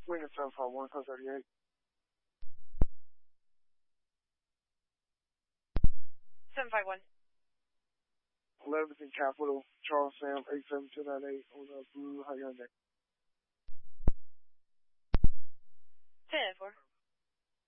Wing 751, code 38. 751. 11th and Capital, Charles Sam 87298 on the Blue Hyundai. 10-4.